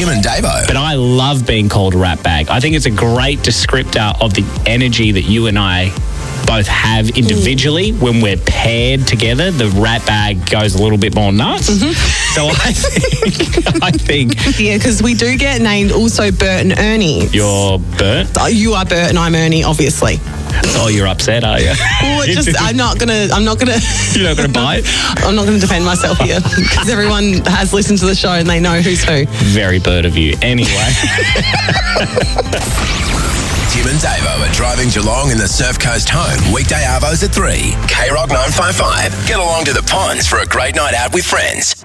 Tim and Davo. But I love being called a rat bag. I think it's a great descriptor of the energy that you and I both have individually. When we're paired together, the rat bag goes a little bit more nuts. So I think Yeah, because we do get named also Bert and Ernie. you're Bert. You are Bert and I'm Ernie, obviously. Oh, you're upset, are you? Well, I'm not gonna. You're not going to bite? I'm not gonna defend myself here because everyone has listened to the show and they know who's who. Very Bert of you. Anyway. Tim and Davo are driving Geelong in the Surf Coast home. Weekday arvos at 3. K-Rock 955. Get along to the ponds for a great night out with friends.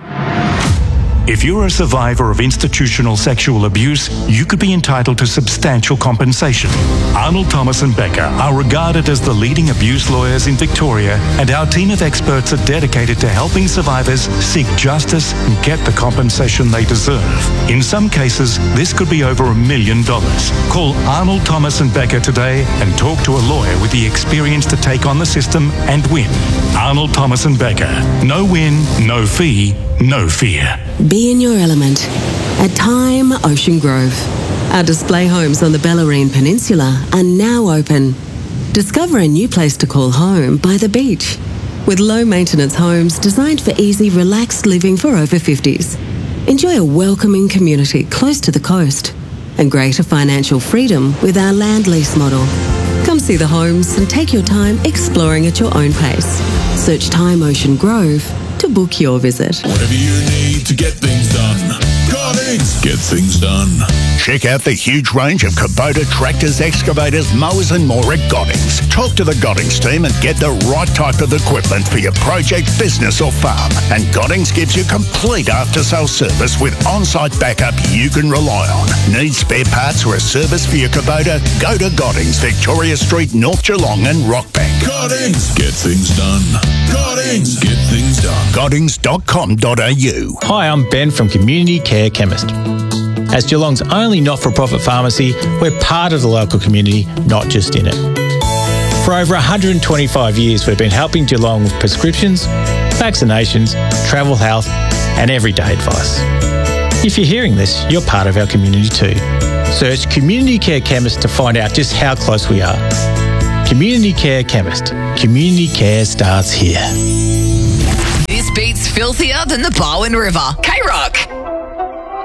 If you're a survivor of institutional sexual abuse, you could be entitled to substantial compensation. Arnold Thomas and Becker are regarded as the leading abuse lawyers in Victoria, and our team of experts are dedicated to helping survivors seek justice and get the compensation they deserve. In some cases, this could be over $1 million. Call Arnold Thomas and Becker today and talk to a lawyer with the experience to take on the system and win. Arnold Thomas and Becker. No win, no fee, no fear. Be in your element at Time Ocean Grove. Our display homes on the Bellarine Peninsula are now open. Discover a new place to call home by the beach, with low-maintenance homes designed for easy, relaxed living for over 50s. Enjoy a welcoming community close to the coast and greater financial freedom with our land lease model. Come see the homes and take your time exploring at your own pace. Search Time Ocean Grove to book your visit. Whatever you need to get things done. Goddings, get things done. Check out the huge range of Kubota tractors, excavators, mowers and more at Goddings. Talk to the Goddings team and get the right type of equipment for your project, business or farm. And Goddings gives you complete after-sale service with on-site backup you can rely on. Need spare parts or a service for your Kubota? Go to Goddings, Victoria Street, North Geelong and Rockbank. Goddings, get things done. Goddings, get things done. Goddings.com.au. Hi, I'm Ben from Community Care Chemist. As Geelong's only not-for-profit pharmacy, we're part of the local community, not just in it. For over 125 years, we've been helping Geelong with prescriptions, vaccinations, travel health, and everyday advice. If you're hearing this, you're part of our community too. Search Community Care Chemist to find out just how close we are. Community Care Chemist. Community care starts here. This beat's filthier than the Barwon River. K-Rock.